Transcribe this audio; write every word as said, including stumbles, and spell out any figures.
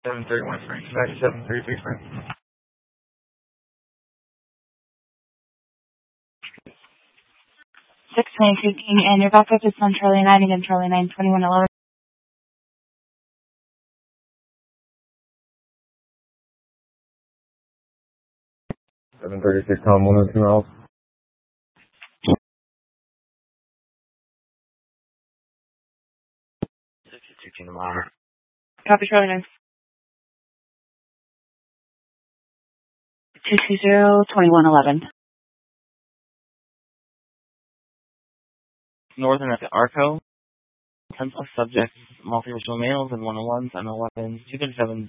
seven thirty-one Frank. ninety-seven thirty-three Frank. six twenty fifteen, and your backup is on Charlie nine, again, Charlie nine, twenty-one eleven. seven thirty-six, Tom, one oh two miles. sixty-two mile. Copy, Charlie nine. two two zero, twenty-one eleven. Northern at the Arco. ten plus subjects, multiracial males and one-on-ones, M eleven, two thirty-seven